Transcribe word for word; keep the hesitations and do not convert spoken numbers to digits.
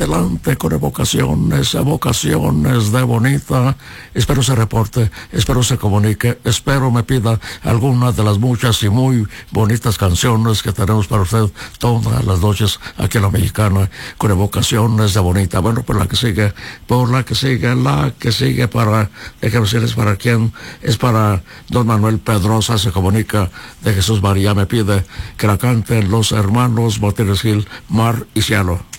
adelante con evocaciones, evocaciones de Bonita. Espero se reporte, espero se comunique, espero me pida alguna de las muchas y muy bonitas canciones que tenemos para usted todas las noches aquí en La Mexicana con evocaciones de Bonita. Bueno, por la que sigue, por la que sigue, la que sigue para, déjame decirles para quién, es para don Manuel Pedrosa, se comunica de Jesús María, me pide que la canten los hermanos Martínez Gil, Mar y Cielo.